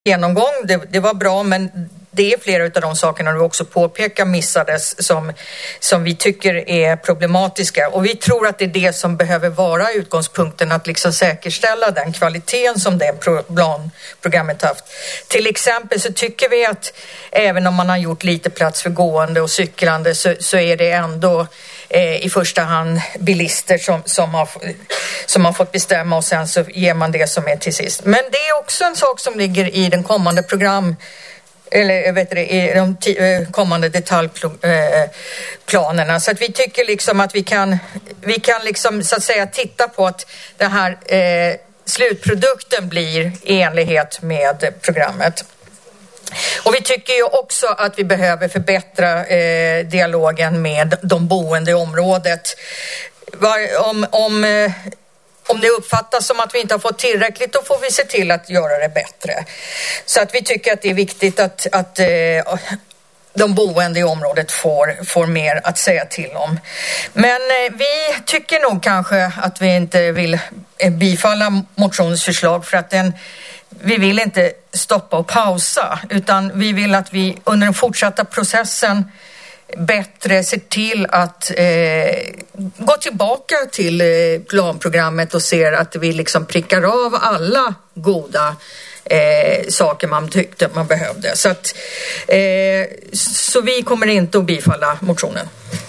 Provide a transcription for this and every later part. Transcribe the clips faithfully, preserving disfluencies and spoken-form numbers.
genomgång. Det, det var bra, men det är flera av de sakerna du också påpekar missades som, som vi tycker är problematiska. Och vi tror att det är det som behöver vara utgångspunkten, att liksom säkerställa den kvaliteten som det planprogrammet haft. Till exempel så tycker vi att även om man har gjort lite plats för gående och cyklande så, så är det ändå eh, i första hand bilister som, som, har, som har fått bestämma, och sen så ger man det som är till sist. Men det är också en sak som ligger i den kommande program eller vet du, i de t- kommande detaljplanerna. Så att vi tycker liksom att vi kan, vi kan liksom så att säga titta på att den här eh, slutprodukten blir i enlighet med programmet. Och vi tycker ju också att vi behöver förbättra eh, dialogen med de boende i området. Var, om... om eh, Om det uppfattas som att vi inte har fått tillräckligt, då får vi se till att göra det bättre. Så att vi tycker att det är viktigt att, att eh, de boende i området får, får mer att säga till om. Men eh, vi tycker nog kanske att vi inte vill eh, bifalla motionsförslag för att den, vi vill inte stoppa och pausa, utan vi vill att vi under den fortsatta processen bättre ser till att eh, gå tillbaka till eh, planprogrammet och ser att vi liksom prickar av alla goda eh, saker man tyckte man behövde. Så, att, eh, så vi kommer inte att bifalla motionen.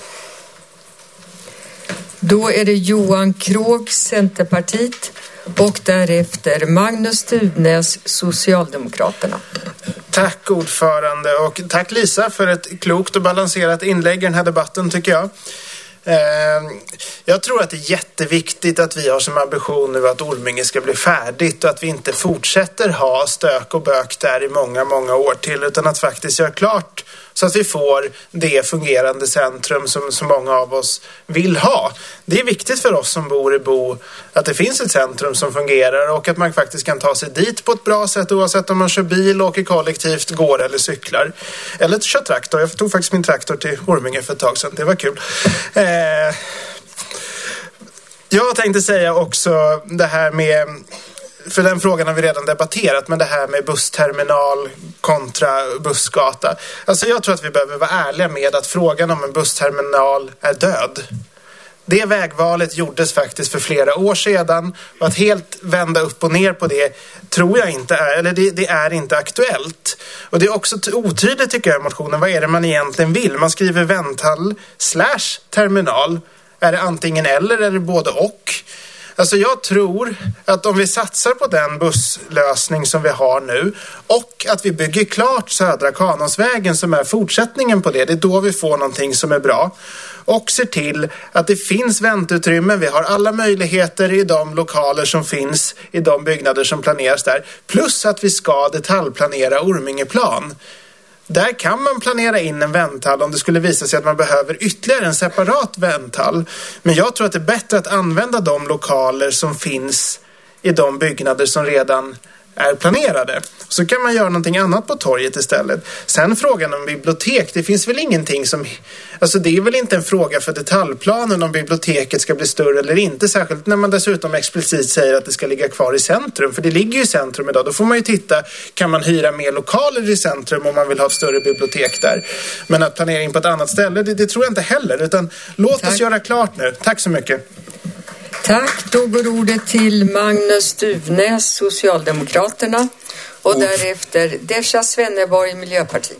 Då är det Johan Krog, Centerpartiet, och därefter Magnus Studnäs, Socialdemokraterna. Tack ordförande, och tack Lisa för ett klokt och balanserat inlägg i den här debatten, tycker jag. Jag tror att det är jätteviktigt att vi har som ambition nu att Orminge ska bli färdigt och att vi inte fortsätter ha stök och bök där i många, många år till, utan att faktiskt göra klart så att vi får det fungerande centrum som så många av oss vill ha. Det är viktigt för oss som bor i Bo att det finns ett centrum som fungerar och att man faktiskt kan ta sig dit på ett bra sätt oavsett om man kör bil, åker kollektivt, går eller cyklar. Eller kör traktor. Jag tog faktiskt min traktor till Orminge för ett tag sedan. Det var kul. Eh, jag tänkte säga också det här med, för den frågan har vi redan debatterat, men det här med bussterminal kontra bussgata. Alltså jag tror att vi behöver vara ärliga med att frågan om en bussterminal är död. Det vägvalet gjordes faktiskt för flera år sedan, och att helt vända upp och ner på det tror jag inte är, eller det, det är inte aktuellt. Och det är också otydligt, tycker jag, i motionen. Vad är det man egentligen vill? Man skriver vänthall slash terminal. Är det antingen eller, eller både och? Alltså jag tror att om vi satsar på den busslösning som vi har nu och att vi bygger klart Södra Kanåsvägen som är fortsättningen på det, det är då vi får någonting som är bra. Och ser till att det finns väntutrymmen. Vi har alla möjligheter i de lokaler som finns, i de byggnader som planeras där. Plus att vi ska detaljplanera Ormingeplan. Där kan man planera in en vänthall om det skulle visa sig att man behöver ytterligare en separat vänthall. Men jag tror att det är bättre att använda de lokaler som finns i de byggnader som redan är planerade. Så kan man göra någonting annat på torget istället. Sen frågan om bibliotek, det finns väl ingenting som, alltså det är väl inte en fråga för detaljplanen om biblioteket ska bli större eller inte, särskilt när man dessutom explicit säger att det ska ligga kvar i centrum, för det ligger ju i centrum idag. Då får man ju titta, kan man hyra mer lokaler i centrum om man vill ha ett större bibliotek där? Men att planera in på ett annat ställe, det, det tror jag inte heller, utan låt Tack. oss göra klart nu. Tack så mycket. Tack, då går ordet till Magnus Studnäs, Socialdemokraterna, och Ord. därefter Desha Svenneborg, Miljöpartiet.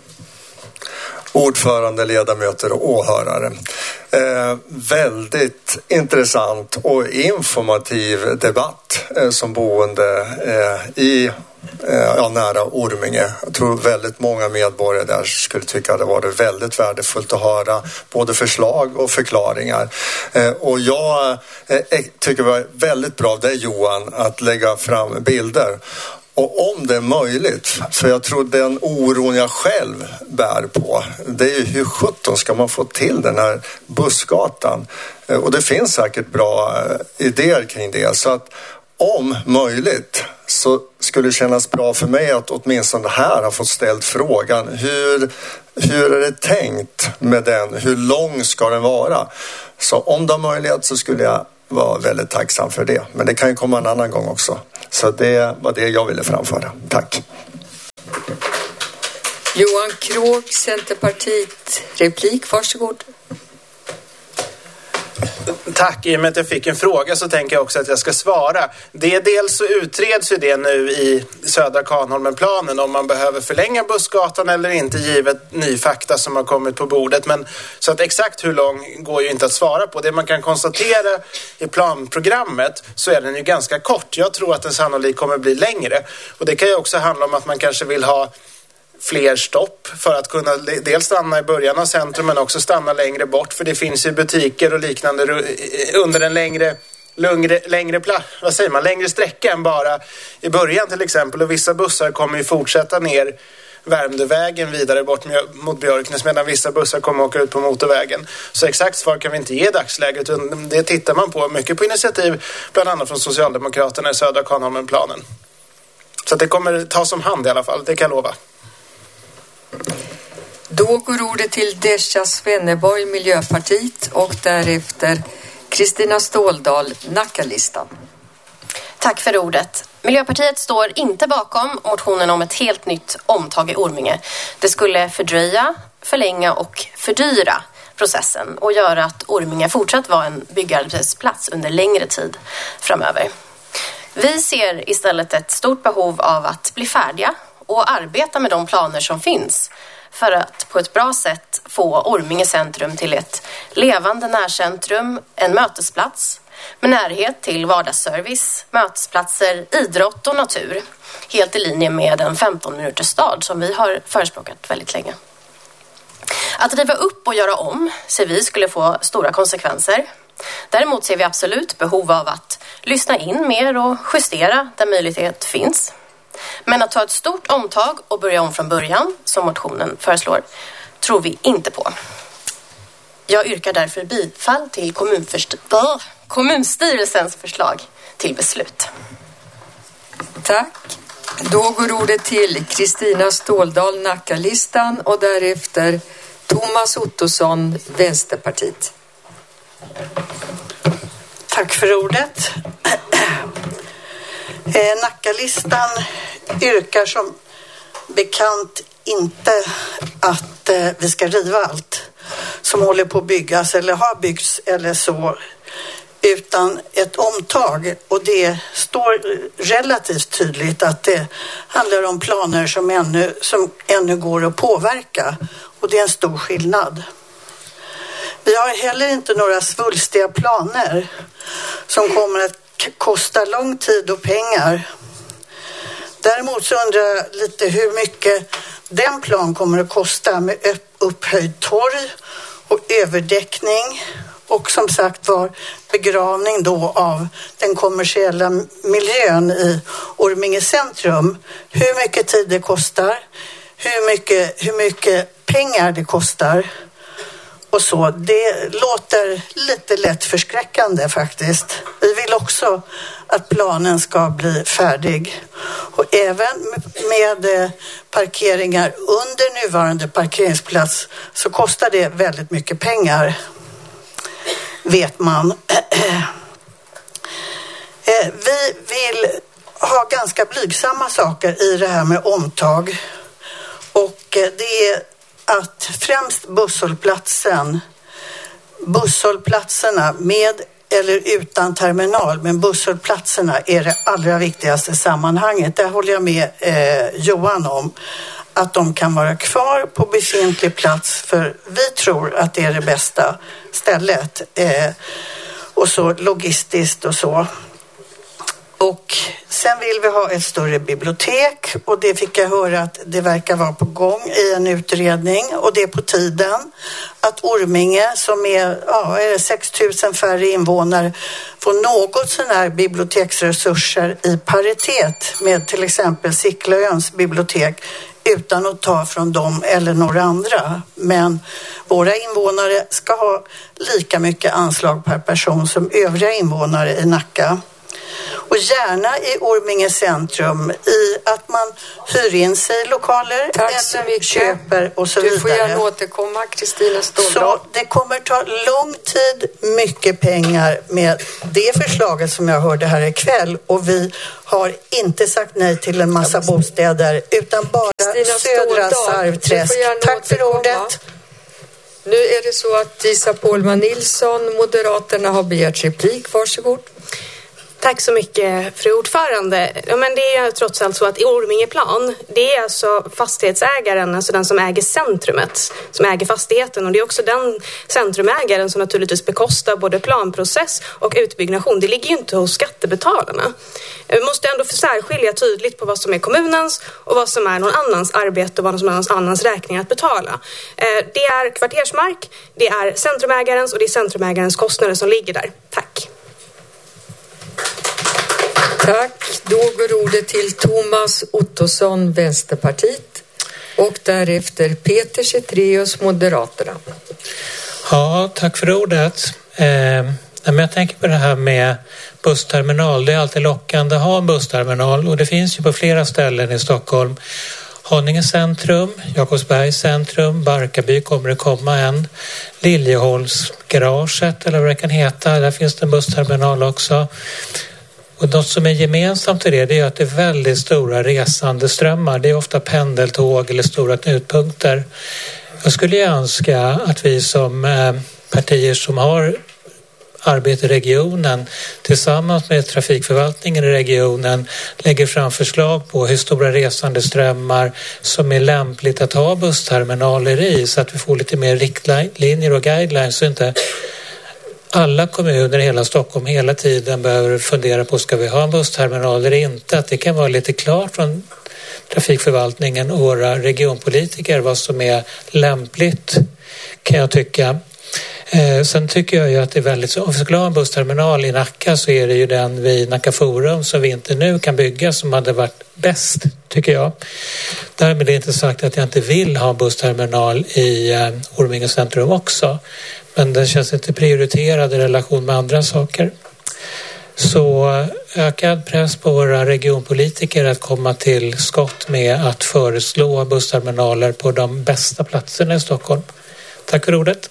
Ordförande, ledamöter och åhörare. Eh, väldigt intressant och informativ debatt eh, som boende eh, i Ja, nära Orminge. Jag tror väldigt många medborgare där skulle tycka att det var väldigt värdefullt att höra både förslag och förklaringar. Eh, och jag eh, tycker det var väldigt bra av dig, Johan, att lägga fram bilder. Och om det är möjligt, för jag tror den oron jag själv bär på, det är ju hur sjutton ska man få till den här bussgatan. Eh, och det finns säkert bra eh, idéer kring det, så att om möjligt så skulle det kännas bra för mig att åtminstone här ha fått ställt frågan hur, hur är det tänkt med den? Hur lång ska den vara? Så om det är möjligt så skulle jag vara väldigt tacksam för det. Men det kan ju komma en annan gång också. Så det var det jag ville framföra. Tack. Johan Krog, Centerpartiet, replik, varsågod. Tack, i och med att jag fick en fråga så tänker jag också att jag ska svara. Det är dels så utreds ju det nu i Södra Kahnholmen-planen om man behöver förlänga bussgatan eller inte givet ny fakta som har kommit på bordet. Men så att exakt hur lång går ju inte att svara på. Det man kan konstatera i planprogrammet så är den ju ganska kort. Jag tror att den sannolikt kommer bli längre. Och det kan ju också handla om att man kanske vill ha fler stopp för att kunna dels stanna i början av centrum men också stanna längre bort, för det finns ju butiker och liknande under en längre längre, längre, pla- vad säger man, längre sträcka än bara i början till exempel, och vissa bussar kommer ju fortsätta ner Värmdövägen vidare bort mot Björknäs medan vissa bussar kommer åka ut på motorvägen. Så exakt svar kan vi inte ge i dagsläget, utan det tittar man på mycket på initiativ bland annat från Socialdemokraterna i Södra Kahnholmen-planen. Så det kommer ta som hand i alla fall, det kan jag lova. Då går ordet till Desha Svenneborg, Miljöpartiet, och därefter Kristina Ståldal, Nackalistan. Tack för ordet. Miljöpartiet står inte bakom motionen om ett helt nytt omtag i Orminge. Det skulle fördröja, förlänga och fördyra processen och göra att Orminge fortsatt var en byggarbetsplats under längre tid framöver. Vi ser istället ett stort behov av att bli färdiga och arbeta med de planer som finns för att på ett bra sätt få Orminge centrum till ett levande närcentrum, en mötesplats med närhet till vardagsservice, mötesplatser, idrott och natur. Helt i linje med en femton minuters stad som vi har förespråkat väldigt länge. Att riva upp och göra om ser vi skulle få stora konsekvenser. Däremot ser vi absolut behov av att lyssna in mer och justera där möjlighet finns. Men att ta ett stort omtag och börja om från början, som motionen föreslår, tror vi inte på. Jag yrkar därför bifall till kommunförst- kommunstyrelsens förslag till beslut. Tack. Då går ordet till Kristina Ståldal, Nackalistan, och därefter Thomas Ottosson, Vänsterpartiet. Tack för ordet. Eh, Nackalistan yrkar som bekant inte att eh, vi ska riva allt som håller på att byggas eller har byggts eller så, utan ett omtag, och det står relativt tydligt att det handlar om planer som ännu, som ännu går att påverka, och det är en stor skillnad. Vi har heller inte några svulstiga planer som kommer att kosta lång tid och pengar. Däremot så undrar jag lite hur mycket den plan kommer att kosta med upphöjd torg och överdäckning och som sagt var begravning då av den kommersiella miljön i Orminge centrum. Hur mycket tid det kostar, hur mycket, hur mycket pengar det kostar och så. Det låter lite lätt förskräckande faktiskt. Vi vill också att planen ska bli färdig. Och även med parkeringar under nuvarande parkeringsplats så kostar det väldigt mycket pengar, vet man. Vi vill ha ganska blygsamma saker i det här med omtag. Och det är att främst busshållplatsen, busshållplatserna med eller utan terminal, men busshållplatserna är det allra viktigaste sammanhanget. Där håller jag med eh, Johan om att de kan vara kvar på befintlig plats, för vi tror att det är det bästa stället eh, och så logistiskt och så. Och sen vill vi ha ett större bibliotek, och det fick jag höra att det verkar vara på gång i en utredning, och det är på tiden att Orminge, som är, ja, är sex tusen färre invånare, får något sån här biblioteksresurser i paritet med till exempel Sickleöns bibliotek, utan att ta från dem eller några andra. Men våra invånare ska ha lika mycket anslag per person som övriga invånare i Nacka. Och gärna i Orminge centrum, i att man hyr in sig i lokaler eller köper och så vidare. Du får gärna återkomma, Kristina Ståhlblad. Så det kommer ta lång tid, mycket pengar med det förslaget som jag hörde här ikväll. Och vi har inte sagt nej till en massa bostäder utan bara Kristina södra Ståhlblad, Sarvträsk. Tack för ordet. Nu är det så att Disa Pålman Nilsson, Moderaterna, har begärt replik. Varsågod. Tack så mycket, fru ordförande. Ja, men det är trots allt så att i Ormingeplan, det är alltså fastighetsägaren, alltså den som äger centrumet, som äger fastigheten. Och det är också den centrumägaren som naturligtvis bekostar både planprocess och utbyggnation. Det ligger ju inte hos skattebetalarna. Vi måste ändå särskilja tydligt på vad som är kommunens och vad som är någon annans arbete och vad som är någon annans räkning att betala. Det är kvartersmark, det är centrumägarens och det är centrumägarens kostnader som ligger där. Tack. Tack. Då går ordet till Thomas Ottosson, Vänsterpartiet, och därefter Peter Cetreus, Moderaterna. Ja, tack för ordet. Eh, men jag tänker på det här med bussterminal. Det är alltid lockande att ha en bussterminal och det finns ju på flera ställen i Stockholm. Haninge centrum, Jakobsbergs centrum, Barkarby kommer det komma en, Liljeholmsgaraget eller vad det kan heta, där finns det en bussterminal också. Och något som är gemensamt till det, det är att det är väldigt stora resande strömmar. Det är ofta pendeltåg eller stora knutpunkter. Jag skulle ju önska att vi som eh, partier som har arbete i regionen tillsammans med trafikförvaltningen i regionen lägger fram förslag på hur stora resande strömmar som är lämpligt att ha bussterminaler i, så att vi får lite mer riktlinjer och guidelines, så inte alla kommuner i hela Stockholm hela tiden behöver fundera på, ska vi ha en bussterminal eller inte? Att det kan vara lite klart från trafikförvaltningen och våra regionpolitiker vad som är lämpligt, kan jag tycka. Eh, sen tycker jag ju att det är väldigt så, om vi skulle ha en bussterminal i Nacka så är det ju den vid Nacka Forum som vi inte nu kan bygga som hade varit bäst, tycker jag. Därmed är det inte sagt att jag inte vill ha en bussterminal i eh, Orminge centrum också. Men den känns inte prioriterad i relation med andra saker. Så ökad press på våra regionpolitiker att komma till skott med att föreslå bussterminaler på de bästa platserna i Stockholm. Tack för ordet.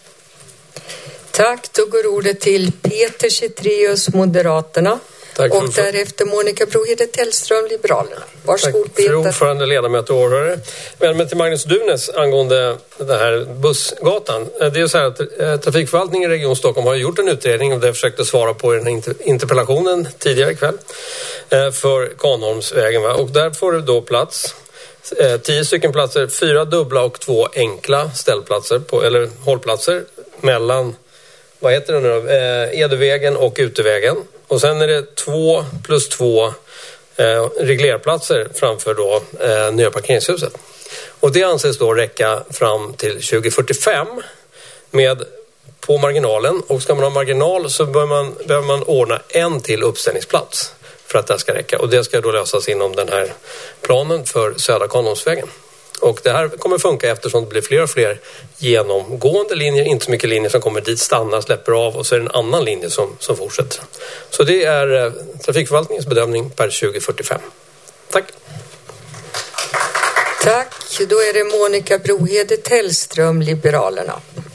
Tack, då går ordet till Peter Cetreus, Moderaterna. Tack, och därefter Monica Brohede Tellström, Liberalerna. Varsågod, Tack, Peter. fru ordförande, ledamöter och åhörare. Men till Magnus Duvnes angående den här bussgatan. Det är ju så här att eh, trafikförvaltningen i Region Stockholm har gjort en utredning och det försökte svara på i den här inter- interpellationen tidigare ikväll eh, för Kanholmsvägen. Va? Och där får du då plats. Eh, tio stycken platser, fyra dubbla och två enkla ställplatser på, eller hållplatser mellan, vad heter det nu då? Eh, Edevägen och Utevägen. Och sen är det två plus två eh, reglerplatser framför då eh, nya parkeringshuset. Och det anses då räcka fram till tjugo fyrtiofem med på marginalen. Och ska man ha marginal så behöver man, behöver man ordna en till uppställningsplats för att det ska räcka. Och det ska då lösas inom den här planen för Södra Kanholmsvägen. Och det här kommer funka eftersom det blir fler och fler genomgående linjer, inte så mycket linjer som kommer dit, stannar, släpper av och så är det en annan linje som, som fortsätter. Så det är eh, trafikförvaltningens bedömning per tjugo fyrtiofem. Tack. Tack, då är det Monica Brohede Tellström, Liberalerna.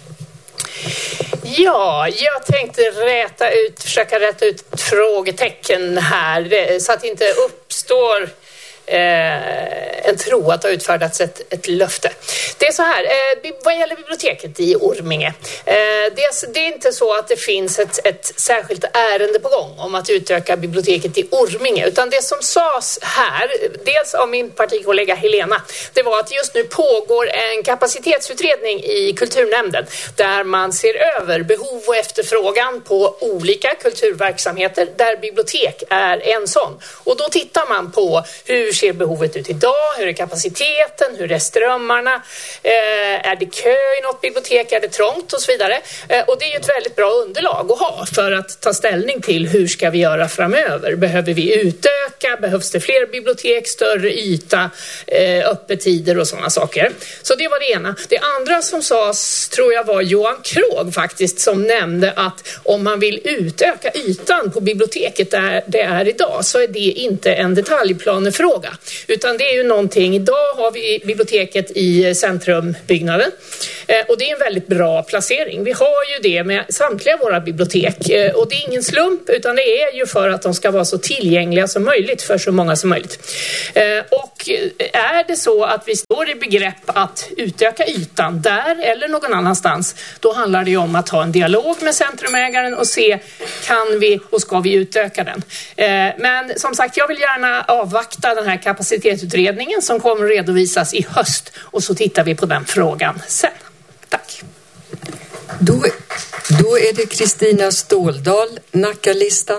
Ja, jag tänkte räta ut, försöka räta ut frågetecken här så att det inte uppstår Eh, en tro att det har utfärdats ett, ett löfte. Det är så här, eh, vad gäller biblioteket i Orminge. Eh, det, är, det är inte så att det finns ett, ett särskilt ärende på gång om att utöka biblioteket i Orminge, utan det som sades här, dels av min partikollega Helena, det var att just nu pågår en kapacitetsutredning i kulturnämnden där man ser över behov och efterfrågan på olika kulturverksamheter där bibliotek är en sån. Och då tittar man på hur ser behovet ut idag? Hur är kapaciteten? Hur är strömmarna? Eh, är det kö i något bibliotek? Är det trångt? Och så vidare. Eh, och det är ju ett väldigt bra underlag att ha för att ta ställning till hur ska vi göra framöver. Behöver vi utöka? Behövs det fler bibliotek? Större yta? Eh, öppettider och sådana saker. Så det var det ena. Det andra som sades tror jag var Johan Krog faktiskt som nämnde att om man vill utöka ytan på biblioteket där det är idag så är det inte en detaljplanefråga utan det är ju någonting, idag har vi biblioteket i centrumbyggnaden eh, och det är en väldigt bra placering. Vi har ju det med samtliga våra bibliotek eh, och det är ingen slump utan det är ju för att de ska vara så tillgängliga som möjligt för så många som möjligt. Eh, och är det så att vi står i begrepp att utöka ytan där eller någon annanstans, då handlar det ju om att ha en dialog med centrumägaren och se kan vi och ska vi utöka den. Eh, men som sagt, jag vill gärna avvakta den här kapacitetsutredningen som kommer att redovisas i höst och så tittar vi på den frågan sen. Tack. Då, då är det Kristina Ståldal, Nackalistan.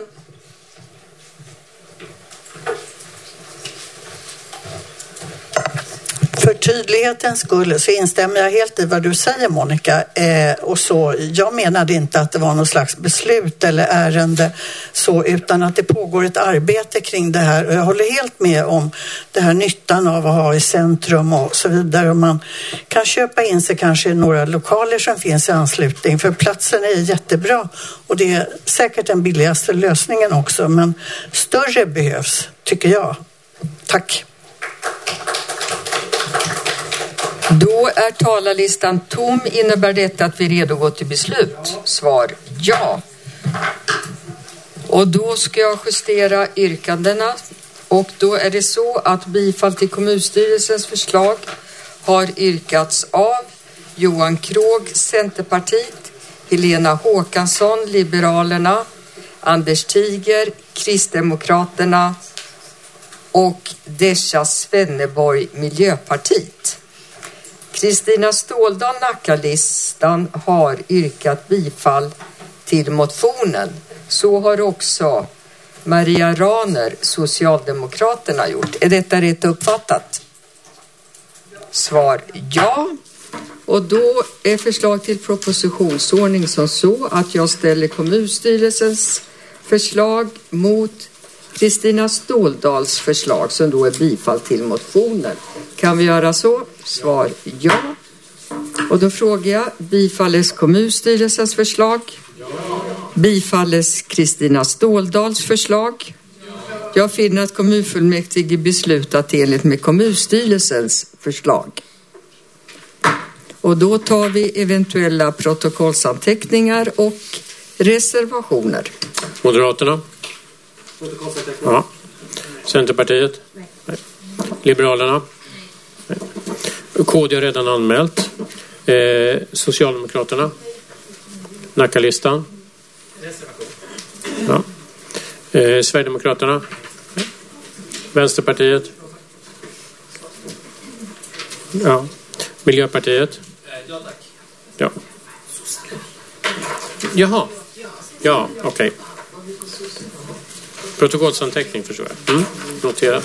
För tydlighetens skull så instämmer jag helt i vad du säger, Monica. Eh, och så, jag menade inte att det var någon slags beslut eller ärende så, utan att det pågår ett arbete kring det här. Och jag håller helt med om det här nyttan av att ha i centrum och så vidare. Och man kan köpa in sig kanske i några lokaler som finns i anslutning. För platsen är jättebra och det är säkert den billigaste lösningen också. Men större behövs, tycker jag. Tack. Då är talarlistan tom. Innebär detta att vi redo går till beslut? Svar ja. Och då ska jag justera yrkandena. Och då är det så att bifall till kommunstyrelsens förslag har yrkats av Johan Krog, Centerpartiet, Helena Håkansson, Liberalerna, Anders Tiger, Kristdemokraterna och Desha Svenneborg, Miljöpartiet. Kristina Ståldal, Nackalistan, har yrkat bifall till motionen. Så har också Maria Raner, Socialdemokraterna, gjort. Är detta rätt uppfattat? Svar ja. Och då är förslag till propositionsordning som så att jag ställer kommunstyrelsens förslag mot Kristina Ståldals förslag som då är bifall till motionen. Kan vi göra så? Svar ja. Och då frågar jag, bifalles kommunstyrelsens förslag? Ja. Bifalles Kristina Ståldals förslag? Ja. Jag finner att kommunfullmäktige beslutat enligt med kommunstyrelsens förslag. Och då tar vi eventuella protokollsanteckningar och reservationer. Moderaterna? Ja. Centerpartiet? Nej. Liberalerna? Nej. K D har redan anmält. Eh, Socialdemokraterna? Nackalistan? Ja. Eh, Sverigedemokraterna? Nej. Vänsterpartiet? Ja. Miljöpartiet? Ja, tack. Ja. Jaha. Ja, okej. Okay. Protokollsanteckning förstår jag. Mm. Noterat.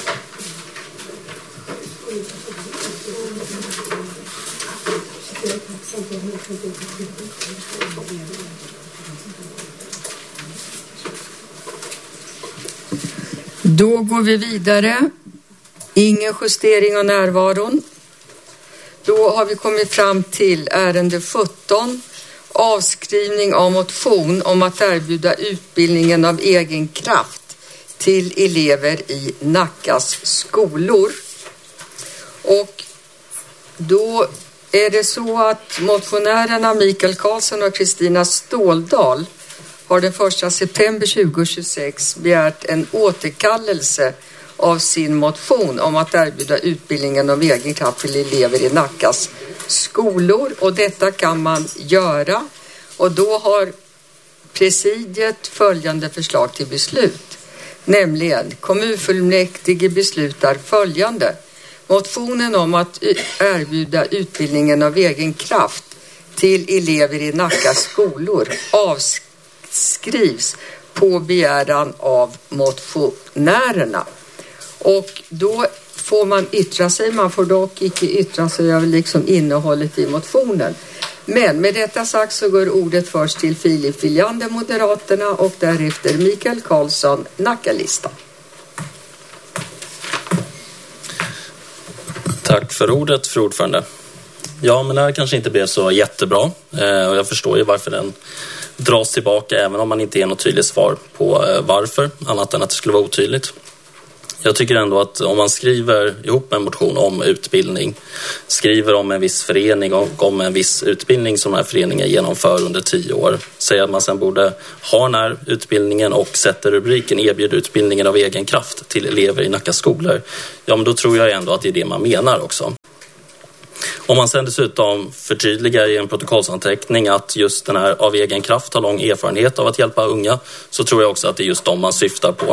Då går vi vidare. Ingen justering av närvaron. Då har vi kommit fram till ärende sjutton. Avskrivning av motion om att erbjuda utbildningen av egen kraft till elever i Nackas skolor. Och då är det så att motionärerna Mikael Karlsson och Kristina Ståldal har den första september tjugohundratjugosex begärt en återkallelse av sin motion om att erbjuda utbildningen av egen kraft till elever i Nackas skolor. Och detta kan man göra. Och då har presidiet följande förslag till beslut. Nämligen kommunfullmäktige beslutar följande. Motionen om att erbjuda utbildningen av egen kraft till elever i Nackas skolor avskrivs på begäran av motionärerna. Och då får man yttra sig, man får dock icke yttra sig över liksom innehållet i motionen. Men med detta sagt så går ordet först till Filip Viljander, Moderaterna, och därefter Mikael Karlsson, Nackalista. Tack för ordet, fru ordförande. Ja, men det här kanske inte blev så jättebra. Eh, och jag förstår ju varför den dras tillbaka, även om man inte ger något tydligt svar på eh, varför, annat än att det skulle vara otydligt. Jag tycker ändå att om man skriver ihop en motion om utbildning, skriver om en viss förening och om en viss utbildning som den här föreningen genomför under tio år, säger att man sen borde ha den här utbildningen och sätter rubriken erbjuder utbildningen av egen kraft till elever i Nacka skolor, ja, men då tror jag ändå att det är det man menar också. Om man sen dessutom förtydligar i en protokollsanteckning att just den här av egen kraft har lång erfarenhet av att hjälpa unga, så tror jag också att det är just dem man syftar på.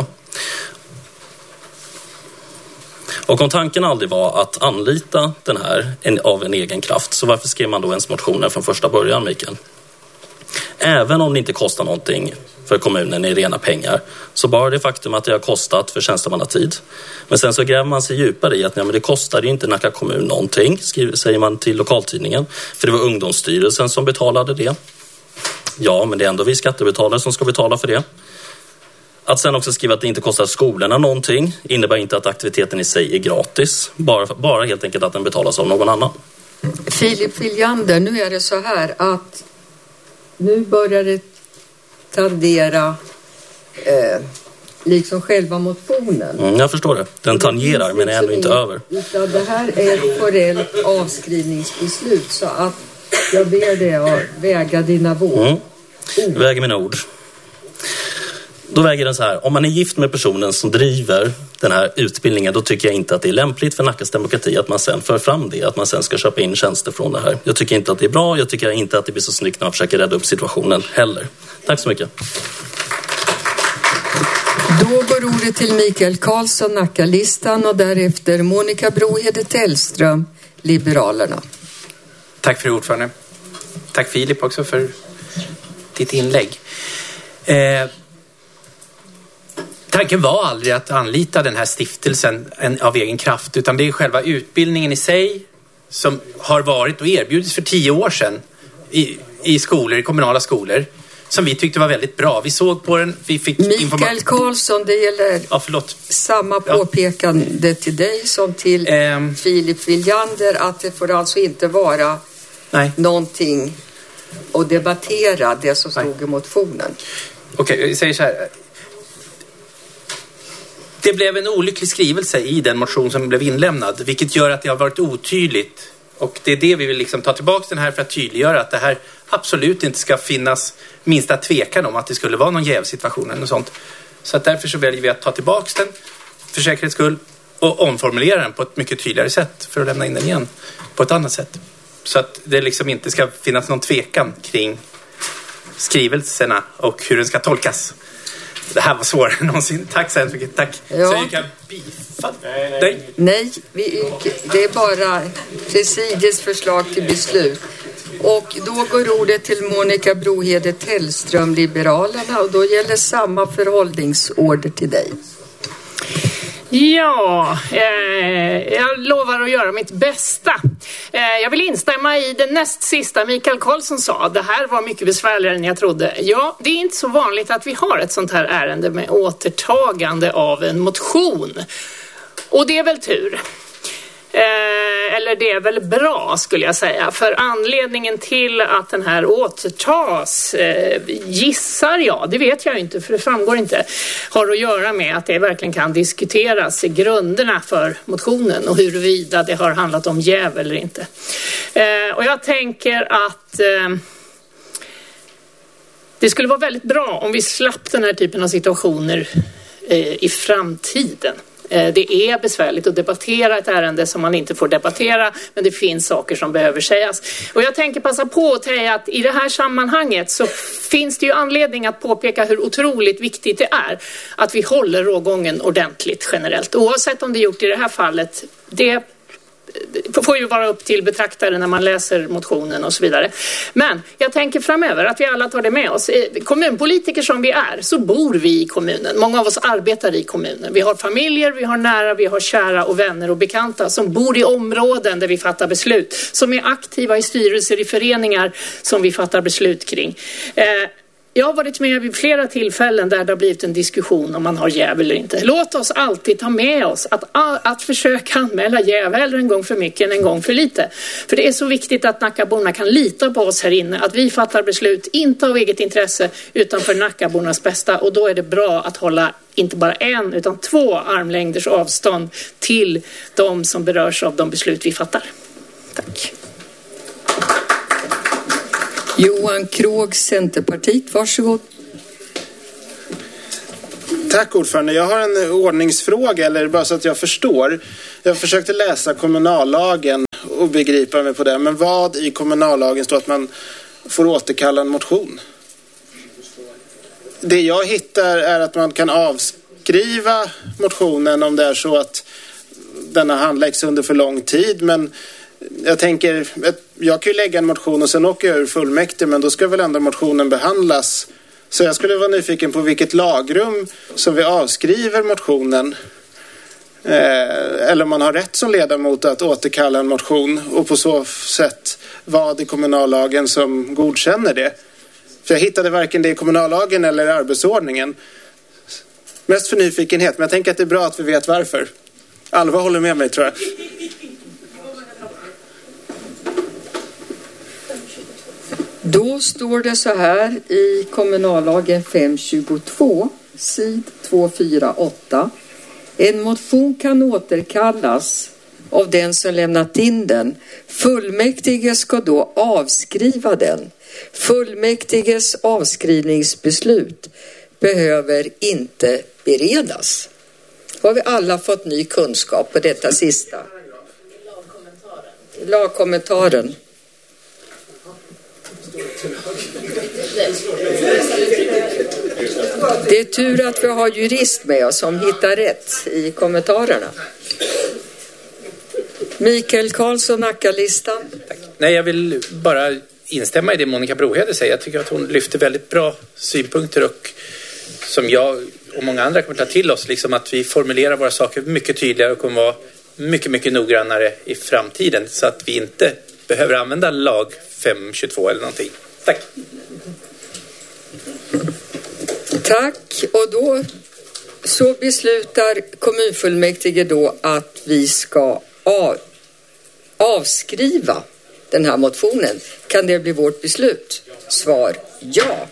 Och om tanken aldrig var att anlita den här en, av en egen kraft, så varför skrev man då ens motioner från första början, Mikael? Även om det inte kostar någonting för kommunen i rena pengar, så bara det faktum att det har kostat för tjänstemannatid. Men sen så gräver man sig djupare i att nej, men det kostar ju inte Nacka kommun någonting, skriver, säger man till lokaltidningen, för det var ungdomsstyrelsen som betalade det. Ja, men det är ändå vi skattebetalare som ska betala för det. Att sen också skriva att det inte kostar skolorna någonting innebär inte att aktiviteten i sig är gratis. Bara, bara helt enkelt att den betalas av någon annan. Filip Viljander, nu är det så här att nu börjar det tangera eh, liksom själva motionen. Mm, jag förstår det. Den tangerar men är ännu inte över. Utan det här är ett forellt avskrivningsbeslut, så att jag ber dig att väga dina ord. Mm. Väger mina ord. Då väger den så här: om man är gift med personen som driver den här utbildningen, då tycker jag inte att det är lämpligt för Nackas demokrati att man sen för fram det, att man sen ska köpa in tjänster från det här. Jag tycker inte att det är bra, jag tycker inte att det blir så snyggt när man försöker rädda upp situationen heller. Tack så mycket. Då går ordet till Mikael Karlsson, Nackalistan, och därefter Monica Brohede Tellström, Liberalerna. Tack för ordförande. Tack Filip också för ditt inlägg. Eh, Tanken var aldrig att anlita den här stiftelsen av egen kraft, utan det är själva utbildningen i sig som har varit och erbjudits för tio år sedan i, i skolor, i kommunala skolor, som vi tyckte var väldigt bra. Vi såg på den, vi fick Mikael Karlsson, det gäller ja, förlåt. samma påpekande ja. till dig som till um, Filip Viljander, att det får alltså inte vara nej. någonting att debattera det som stod nej. i motionen. Okej, okay, jag säger så här. Det blev en olycklig skrivelse i den motion som blev inlämnad, vilket gör att det har varit otydligt. Och det är det vi vill liksom ta tillbaka den här för att tydliggöra att det här absolut inte ska finnas minsta tvekan om att det skulle vara någon jävsituation eller något sånt. Så att därför så väljer vi att ta tillbaka den för säkerhets skull och omformulera den på ett mycket tydligare sätt för att lämna in den igen på ett annat sätt. Så att det liksom inte ska finnas någon tvekan kring skrivelserna och hur den ska tolkas. Det här var svårare än någonsin. Tack så mycket. Tack. Ja. Så jag yrkar bifall. Nej. Nej, vi yrkar, det är bara presidiets förslag till beslut. Och då går ordet till Monica Brohede Tellström, Liberalerna, och då gäller samma förhållningsorder till dig. Ja, eh, jag lovar att göra mitt bästa. Eh, jag vill instämma i det näst sista Mikael Karlsson sa. Det här var mycket besvärligare än jag trodde. Ja, det är inte så vanligt att vi har ett sånt här ärende med återtagande av en motion. Och det är väl tur. Eh, eller det är väl bra skulle jag säga, för anledningen till att den här återtas eh, gissar jag, det vet jag inte för det framgår inte, har att göra med att det verkligen kan diskuteras i grunderna för motionen och huruvida det har handlat om jäv eller inte. Eh, och jag tänker att eh, det skulle vara väldigt bra om vi slapp den här typen av situationer eh, i framtiden. Det är besvärligt att debattera ett ärende som man inte får debattera, men det finns saker som behöver sägas. Och jag tänker passa på att säga att i det här sammanhanget så finns det ju anledning att påpeka hur otroligt viktigt det är att vi håller rågången ordentligt generellt. Oavsett om det är gjort i det här fallet, det det får ju vara upp till betraktare när man läser motionen och så vidare. Men jag tänker framöver att vi alla tar det med oss. Kommunpolitiker som vi är så bor vi i kommunen. Många av oss arbetar i kommunen. Vi har familjer, vi har nära, vi har kära och vänner och bekanta som bor i områden där vi fattar beslut. Som är aktiva i styrelser i föreningar som vi fattar beslut kring. Eh, Jag har varit med vid flera tillfällen där det har blivit en diskussion om man har jäv eller inte. Låt oss alltid ta med oss att, att försöka anmäla jäv hellre en gång för mycket än en gång för lite. För det är så viktigt att Nackaborna kan lita på oss här inne. Att vi fattar beslut, inte av eget intresse, utan för Nackabornas bästa. Och då är det bra att hålla inte bara en utan två armlängders avstånd till de som berörs av de beslut vi fattar. Tack. Johan Krog, Centerpartiet, varsågod. Tack ordförande. Jag har en ordningsfråga, eller bara så att jag förstår. Jag försökte läsa kommunallagen och begripa mig på det. Men vad i kommunallagen står att man får återkalla en motion? Det jag hittar är att man kan avskriva motionen om det är så att denna handläggs under för lång tid, men jag tänker, jag kan ju lägga en motion och sen åker jag ur fullmäktige, men då ska väl ändå motionen behandlas. Så jag skulle vara nyfiken på vilket lagrum som vi avskriver motionen. Eh, eller om man har rätt som ledamot att återkalla en motion och på så sätt vad i kommunallagen som godkänner det. För jag hittade varken det i kommunallagen eller i arbetsordningen. Mest för nyfikenhet, men jag tänker att det är bra att vi vet varför. Alva håller med mig, tror jag. Då står det så här i kommunallagen fem tjugotvå, sid två fyra åtta. En motion kan återkallas av den som lämnat in den. Fullmäktige ska då avskriva den. Fullmäktiges avskrivningsbeslut behöver inte beredas. Har vi alla fått ny kunskap på detta sista? Lagkommentaren. Lagkommentaren. Det är tur att vi har jurist med oss som hittar rätt i kommentarerna. Mikael Karlsson, Nacka-listan. Nej, jag vill bara instämma i det Monica Brohede säger. Jag tycker att hon lyfter väldigt bra synpunkter och som jag och många andra kommer ta till oss, liksom att vi formulerar våra saker mycket tydligare och kommer vara mycket, mycket noggrannare i framtiden så att vi inte behöver använda lag fem tjugotvå eller någonting. Tack. Tack. Och då så beslutar kommunfullmäktige då att vi ska av, avskriva den här motionen. Kan det bli vårt beslut? Svar ja.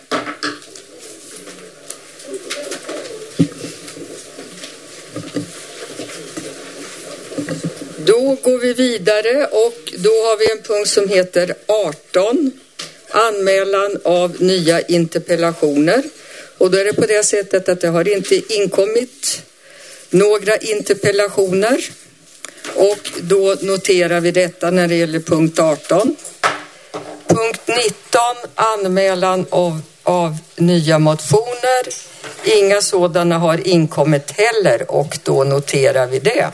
Då går vi vidare och då har vi en punkt som heter arton. Anmälan av nya interpellationer. Och då är det på det sättet att det har inte inkommit några interpellationer. Och då noterar vi detta när det gäller punkt arton. Punkt nitton, anmälan av, av nya motioner. Inga sådana har inkommit heller och då noterar vi det.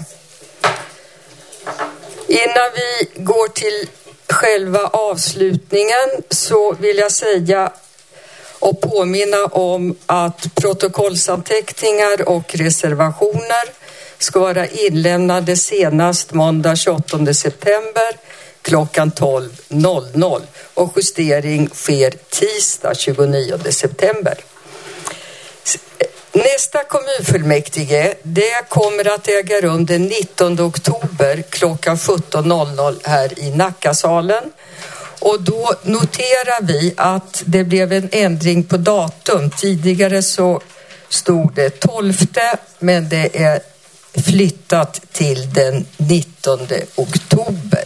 Innan vi går till själva avslutningen så vill jag säga och påminna om att protokollsanteckningar och reservationer ska vara inlämnade senast måndag tjugoåttonde september klockan tolv och justering sker tisdag tjugonionde september. Nästa kommunfullmäktige det kommer att äga rum den nittonde oktober klockan sjutton här i Nackasalen. Och då noterar vi att det blev en ändring på datum. Tidigare så stod det tolfte men det är flyttat till den nittonde oktober.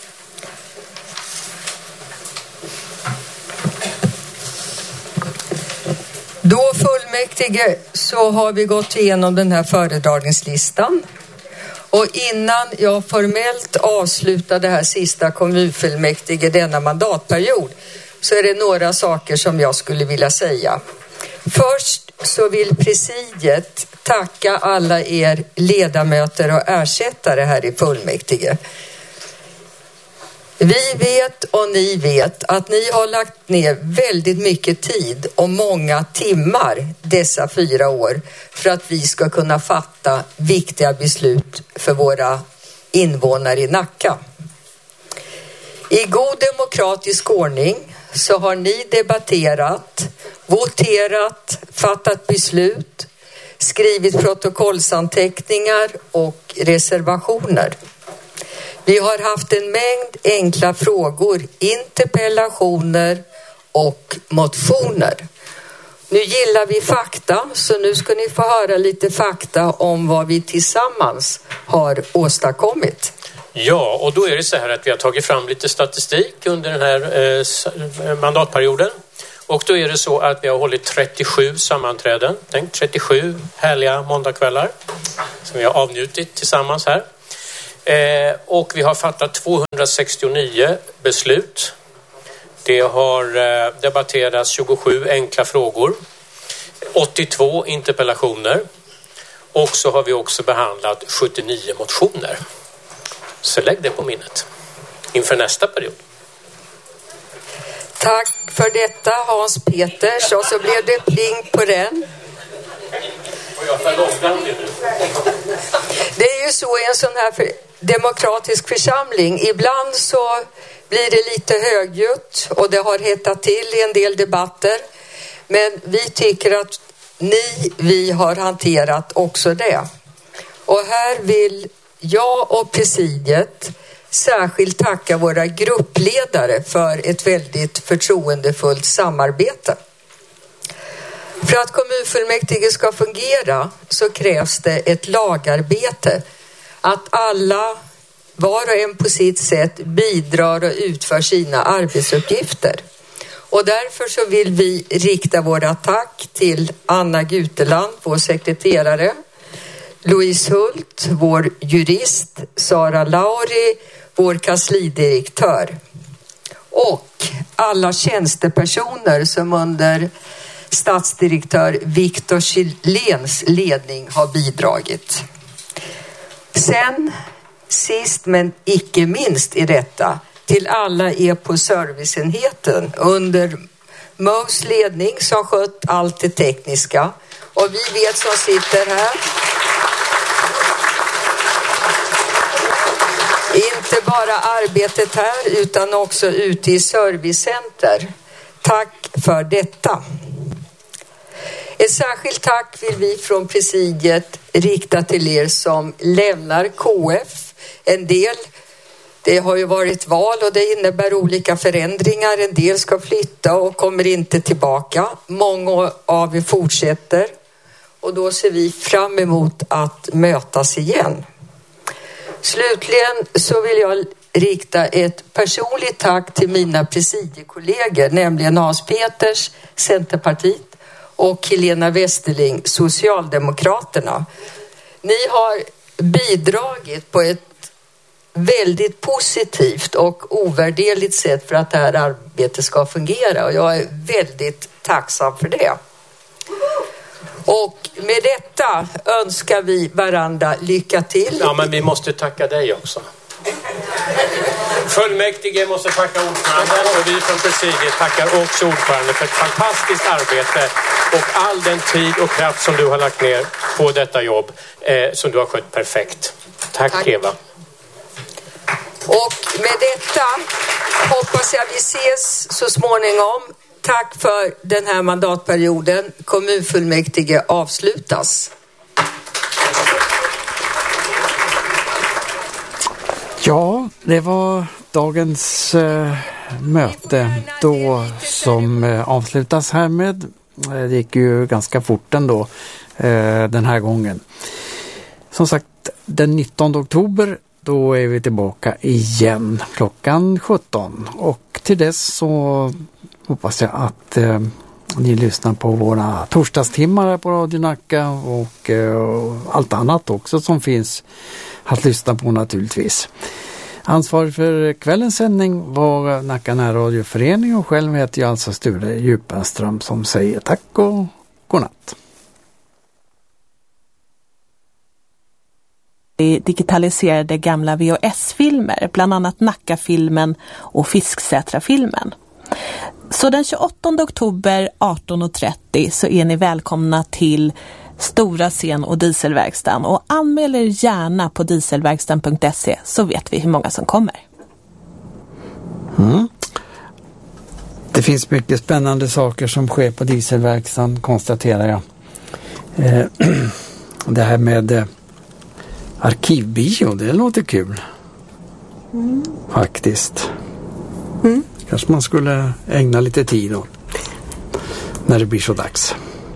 Då fullmäktige så har vi gått igenom den här föredragningslistan. Och innan jag formellt avslutar det här sista kommunfullmäktige denna mandatperiod så är det några saker som jag skulle vilja säga. Först så vill presidiet tacka alla er ledamöter och ersättare här i fullmäktige. Vi vet och ni vet att ni har lagt ner väldigt mycket tid och många timmar dessa fyra år för att vi ska kunna fatta viktiga beslut för våra invånare i Nacka. I god demokratisk ordning så har ni debatterat, voterat, fattat beslut, skrivit protokollsanteckningar och reservationer. Vi har haft en mängd enkla frågor, interpellationer och motioner. Nu gillar vi fakta, så nu ska ni få höra lite fakta om vad vi tillsammans har åstadkommit. Ja, och då är det så här att vi har tagit fram lite statistik under den här eh, mandatperioden. Och då är det så att vi har hållit trettiosju sammanträden. Tänk trettiosju härliga måndagskvällar som vi har avnjutit tillsammans här. Eh, och vi har fattat tvåhundrasextionio beslut. Det har eh, debatterats tjugosju enkla frågor. åttiotvå interpellationer. Och så har vi också behandlat sjuttionio motioner. Så lägg det på minnet inför nästa period. Tack för detta Hans Peters, och så blev det pling på den. Det är ju så i en sån här för, demokratisk församling. Ibland så blir det lite högljutt och det har hettat till i en del debatter. Men vi tycker att ni, vi har hanterat också det. Och här vill jag och presidiet särskilt tacka våra gruppledare för ett väldigt förtroendefullt samarbete. För att kommunfullmäktige ska fungera så krävs det ett lagarbete. Att alla, var och en på sitt sätt, bidrar och utför sina arbetsuppgifter. Och därför så vill vi rikta våra tack till Anna Guteland, vår sekreterare, Louise Hult, vår jurist, Sara Lauri, vår kanslidirektör, och alla tjänstepersoner som under statsdirektör Viktor Kylléns ledning har bidragit. Sen, sist men icke minst i detta, till alla er på serviceenheten under Mos ledning som skött allt det tekniska. Och vi vet som sitter här, inte bara arbetet här utan också ute i servicecenter. Tack för detta. Ett särskilt tack vill vi från presidiet rikta till er som lämnar K F. En del, det har ju varit val och det innebär olika förändringar. En del ska flytta och kommer inte tillbaka. Många av er fortsätter. Och då ser vi fram emot att mötas igen. Slutligen så vill jag rikta ett personligt tack till mina presidiekollegor, nämligen Hans Peters, Centerpartiet, och Helena Westerling, Socialdemokraterna. Ni har bidragit på ett väldigt positivt och ovärderligt sätt för att det här arbetet ska fungera, och jag är väldigt tacksam för det. Och med detta önskar vi varandra lycka till. Ja, men vi måste tacka dig också. Fullmäktige måste tacka ordföranden, och vi från presidiet tackar också ordföranden för ett fantastiskt arbete och all den tid och kraft som du har lagt ner på detta jobb eh, som du har skött perfekt. Tack, Tack. Eva. Och med detta hoppas jag vi ses så småningom. Tack för den här mandatperioden. Kommunfullmäktige avslutas. Ja, det var dagens eh, möte då som eh, avslutas härmed. Det gick ju ganska fort ändå eh, den här gången. Som sagt, den nittonde oktober då är vi tillbaka igen klockan sjutton. Och till dess så hoppas jag att eh, ni lyssnar på våra torsdagstimmar på Radio Nacka och eh, allt annat också som finns att lyssna på naturligtvis. Ansvarig för kvällens sändning var Nacka närradioförening, och själv heter jag alltså Sture Djupenström som säger tack och godnatt. digitaliserade gamla V H S-filmer, bland annat Nacka-filmen och Fisksätra-filmen. Så den tjugoåttonde oktober arton och trettio så är ni välkomna till Stora scen- och dieselverkstan, och anmäl er gärna på dieselverkstan punkt se så vet vi hur många som kommer. Mm. Det finns mycket spännande saker som sker på dieselverkstan, konstaterar jag. Eh, det här med eh, arkivbio, det låter kul. Mm. Faktiskt. Mm. Kanske man skulle ägna lite tid då. När det blir så dags.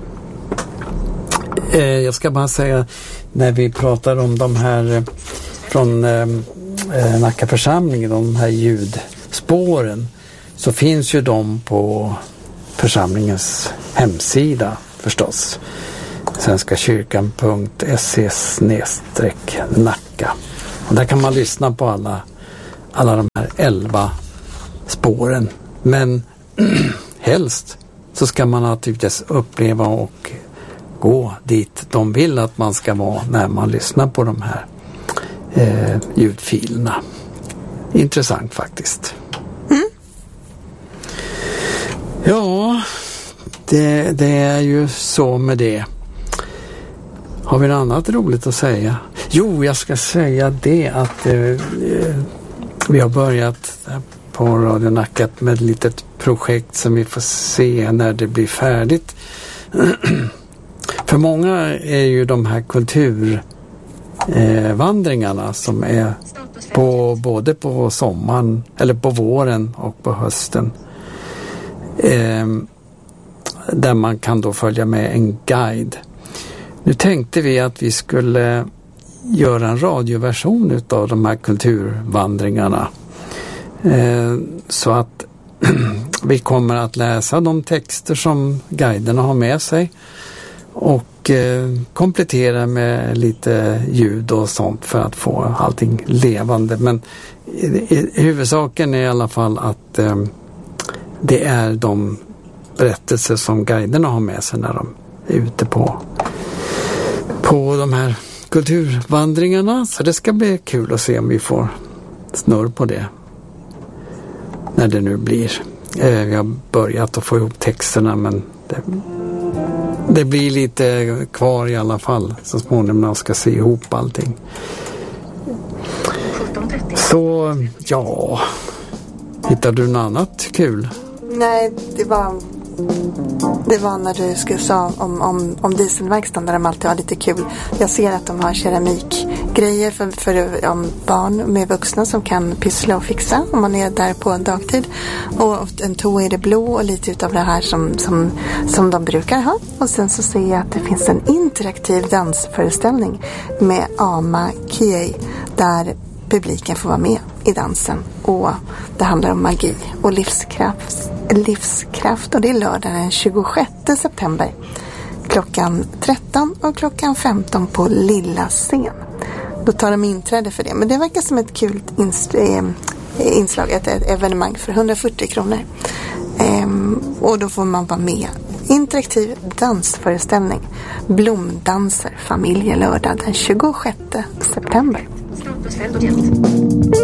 Eh, jag ska bara säga, när vi pratar om de här eh, från eh, Nacka församlingen, de här ljudspåren, så finns ju de på församlingens hemsida förstås. svenskakyrkan punkt se snedstreck Nacka. Och där kan man lyssna på alla, alla de här elva spåren. Men helst så ska man naturligtvis uppleva och gå dit de vill att man ska vara när man lyssnar på de här eh, ljudfilerna. Intressant faktiskt. Mm. Ja, det, det är ju så med det. Har vi något annat roligt att säga? Jo, jag ska säga det att eh, vi har börjat på Radio Nacka med ett litet projekt som vi får se när det blir färdigt. För många är ju de här kulturvandringarna eh, som är på, både på sommaren eller på våren och på hösten. Eh, där man kan då följa med en guide. Nu tänkte vi att vi skulle göra en radioversion utav de här kulturvandringarna. Eh, så att vi kommer att läsa de texter som guiderna har med sig och eh, komplettera med lite ljud och sånt för att få allting levande. Men i, i, huvudsaken är i alla fall att eh, det är de berättelser som guiderna har med sig när de är ute på, på de här kulturvandringarna. Så det ska bli kul att se om vi får snurr på det när det nu blir. Eh, vi har börjat att få ihop texterna, men det, det blir lite kvar i alla fall så småningom när man ska se ihop allting. Så ja, hittar du något annat kul? Nej, det var det var när du skulle sa om, om, om dieselverkstan där de alltid har lite kul. Jag ser att de har keramikgrejer för, för om barn med vuxna som kan pyssla och fixa om man är där på en dagtid. Och en tå är det blå och lite utav det här som, som, som de brukar ha. Och sen så ser jag att det finns en interaktiv dansföreställning med Ama Kiei där publiken får vara med i dansen. Och det handlar om magi och livskraft. livskraft och det är lördag den tjugosjätte september klockan tretton och klockan femton på Lilla scen. Då tar de inträde för det. Men det verkar som ett kul inst- äh, inslag, ett, ett evenemang för hundrafyrtio kronor. Ehm, och då får man vara med. Interaktiv dansföreställning. Blomdanser familjelördag den tjugosjätte september.